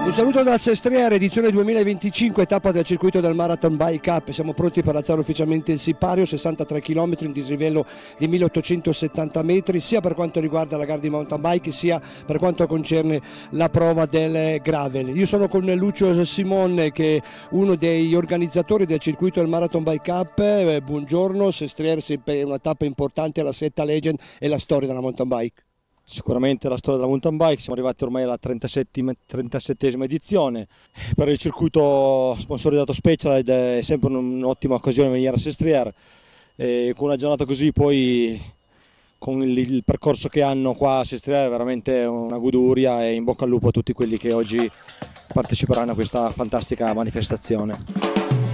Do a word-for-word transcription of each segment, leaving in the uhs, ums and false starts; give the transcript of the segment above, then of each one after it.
Un saluto dal Sestriere, edizione duemilaventicinque, tappa del circuito del Marathon Bike Cup. Siamo pronti per alzare ufficialmente il sipario, sessantatré chilometri, un dislivello di milleottocentosettanta metri, sia per quanto riguarda la gara di mountain bike, sia per quanto concerne la prova del gravel. Io sono con Lucio Simon, che è uno degli organizzatori del circuito del Marathon Bike Cup. Eh, buongiorno, Sestriere è una tappa importante, la Setta Legend e la storia della mountain bike. Sicuramente la storia della mountain bike, siamo arrivati ormai alla trentasettesima edizione. Per il circuito sponsorizzato Specialized è sempre un'ottima occasione di venire a Sestriere, e con una giornata così poi con il, il percorso che hanno qua a Sestriere è veramente una goduria, e in bocca al lupo a tutti quelli che oggi parteciperanno a questa fantastica manifestazione.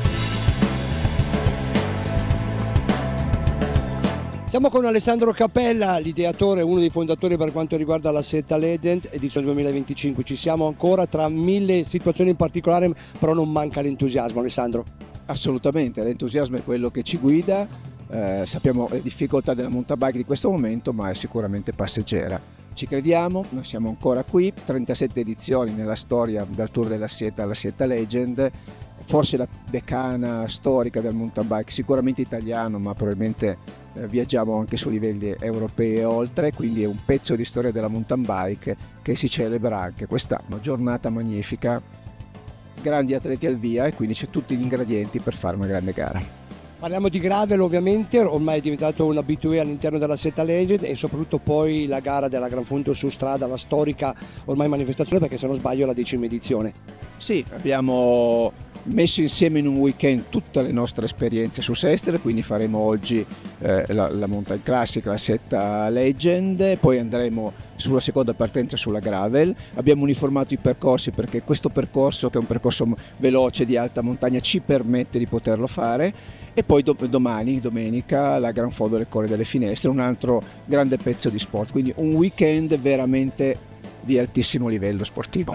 Siamo con Alessandro Cappella, l'ideatore, uno dei fondatori per quanto riguarda la Setta Legend, edizione duemilaventicinque. Ci siamo ancora tra mille situazioni in particolare, però non manca l'entusiasmo, Alessandro. Assolutamente, l'entusiasmo è quello che ci guida. Eh, sappiamo le difficoltà della mountain bike di questo momento, ma è sicuramente passeggera. Ci crediamo, noi siamo ancora qui, trentasette edizioni nella storia dal Tour della Setta alla Setta Legend, forse la decana storica del mountain bike, sicuramente italiano, ma probabilmente eh, viaggiamo anche su livelli europei e oltre, quindi è un pezzo di storia della mountain bike che si celebra anche quest'anno, giornata magnifica, grandi atleti al via, e quindi c'è tutti gli ingredienti per fare una grande gara. Parliamo di gravel, ovviamente, ormai è diventato un abitué all'interno della Setta Legend, e soprattutto poi la gara della Gran Fondo su strada, la storica ormai manifestazione, perché se non sbaglio è la decima edizione. Sì, abbiamo messo insieme in un weekend tutte le nostre esperienze su Sestriere, quindi faremo oggi eh, la, la Mountain Classic, la Setta Legend, poi andremo sulla seconda partenza sulla gravel. Abbiamo uniformato i percorsi perché questo percorso, che è un percorso veloce di alta montagna, ci permette di poterlo fare, e poi do, domani, domenica, la Gran Fondo del Colle delle Finestre, un altro grande pezzo di sport, quindi un weekend veramente di altissimo livello sportivo.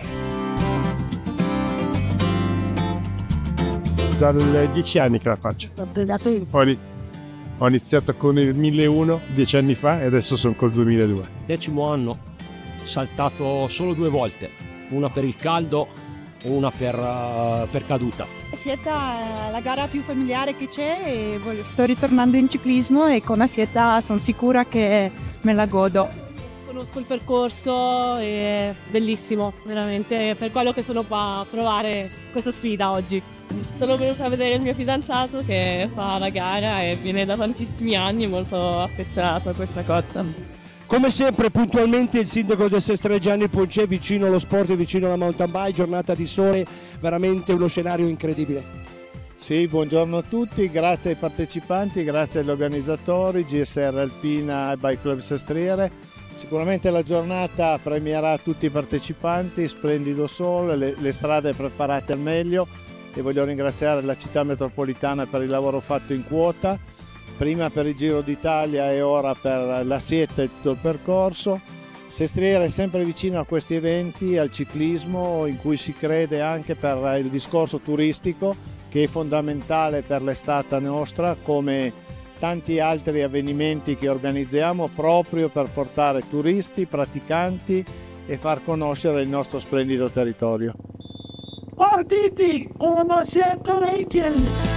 Dal dieci anni che la faccio. Ho, ho iniziato con il milleuno dieci anni fa e adesso sono col duemiladue. Decimo anno, saltato solo due volte, una per il caldo, una per, uh, per caduta. Sietta è la gara più familiare che c'è, e voglio, sto ritornando in ciclismo, e con la Sietta sono sicura che me la godo. Conosco il percorso, è bellissimo, veramente, per quello che sono qua a provare questa sfida oggi. Sono venuta a vedere il mio fidanzato che fa la gara e viene da tantissimi anni, molto affezionato a questa cosa. Come sempre puntualmente il sindaco del Sestriere Gianni Poncè, vicino allo sport e vicino alla mountain bike, giornata di sole, veramente uno scenario incredibile. Sì, buongiorno a tutti, grazie ai partecipanti, grazie agli organizzatori, G S R Alpina e Bike Club Sestriere. Sicuramente la giornata premierà tutti i partecipanti, splendido sole, le, le strade preparate al meglio, e voglio ringraziare la città metropolitana per il lavoro fatto in quota, prima per il Giro d'Italia e ora per la Sietta e tutto il percorso. Sestriere è sempre vicino a questi eventi, al ciclismo, in cui si crede anche per il discorso turistico, che è fondamentale per l'estate nostra, come tanti altri avvenimenti che organizziamo proprio per portare turisti, praticanti e far conoscere il nostro splendido territorio. Partiti, una Setta Legend!